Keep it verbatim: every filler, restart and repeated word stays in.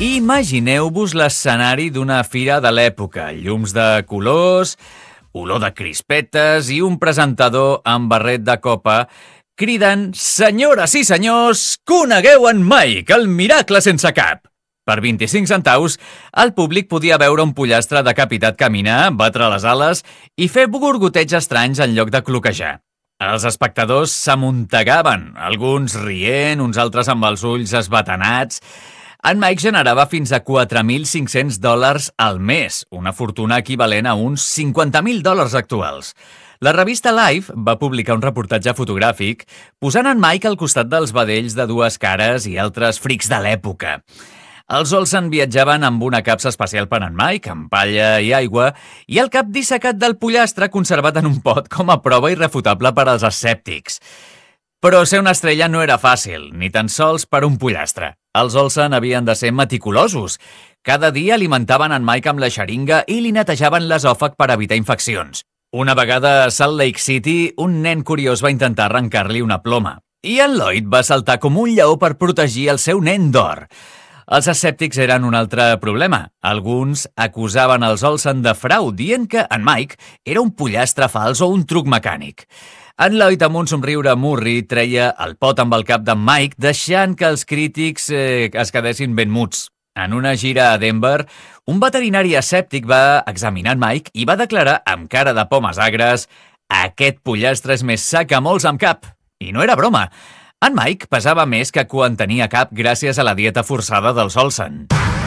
Imagineu-vos l'escenari d'una fira de l'època, llums de colors, olor de crispetes i un presentador amb barret de copa cridant «Senyores i senyors, conegueu en Mike, el miracle sense cap!». Per vint-i-cinc centaus, el públic podia veure un pollastre decapitat caminar, batre les ales i fer gorgoteig estranys en lloc de cloquejar. Els espectadors s'amuntegaven, alguns rient, uns altres amb els ulls esbatanats. En Mike generava fins a quatre mil cinc-cents dòlars al mes, una fortuna equivalent a uns cinquanta mil dòlars actuals. La revista Life va publicar un reportatge fotogràfic posant en Mike al costat dels vedells de dues cares i altres frics de l'època. Els Olsen viatjaven amb una capsa espacial per en Mike, amb palla i aigua, i el cap dissecat del pollastre conservat en un pot com a prova irrefutable per als escèptics. Però ser una estrella no era fàcil, ni tan sols per un pollastre. Els Olsen havien de ser meticulosos. Cada dia alimentaven en Mike amb la xeringa i li netejaven l'esòfag per evitar infeccions. Una vegada a Salt Lake City, un nen curiós va intentar arrencar-li una ploma. I en Lloyd va saltar com un lleó per protegir el seu nen d'or. Els escèptics eren un altre problema. Alguns acusaven els Olsen de frau, dient que en Mike era un pollastre fals o un truc mecànic. En Lloyd, amb un somriure murri, treia el pot amb el cap d'en Mike, deixant que els crítics eh, es quedessin ben muts. En una gira a Denver, un veterinari escèptic va examinar en Mike i va declarar amb cara de pomes agres «Aquest pollastre és més sa que molts amb cap». I no era broma. En Mike pesava més que quan tenia cap gràcies a la dieta forçada dels Olsen.